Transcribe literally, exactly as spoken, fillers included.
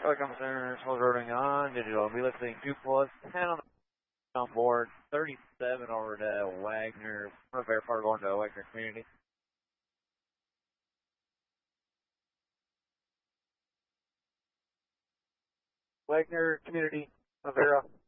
Welcome, sir. Hold rolling on. Digital. Be listening two plus ten on, on board. thirty-seven over to Wagner. Repair part going to Wagner Community. Wagner Community, Rivera.